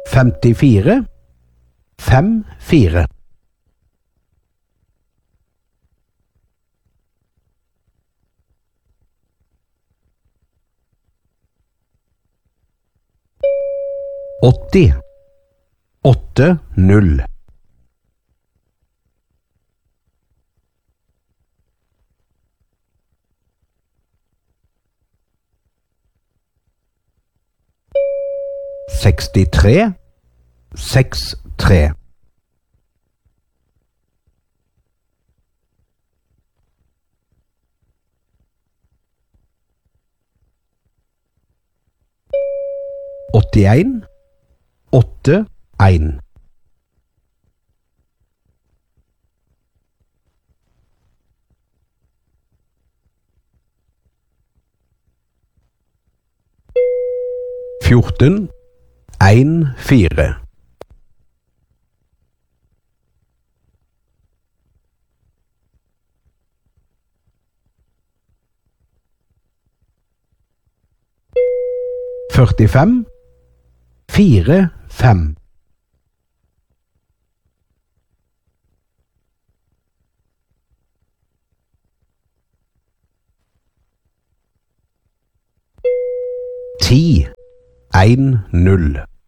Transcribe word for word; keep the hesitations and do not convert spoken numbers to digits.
femtifire, fem, fire. åtti, åtte, null. sekstitre, seks, tre. åttien, åtte, en. fjorten, en, fire. førtifem, fire, fem. ti, en, null.